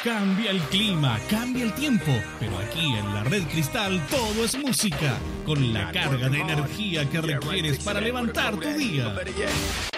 Cambia el clima, cambia el tiempo, pero aquí en la Red Cristal todo es música, con la carga de energía que requieres para levantar tu día.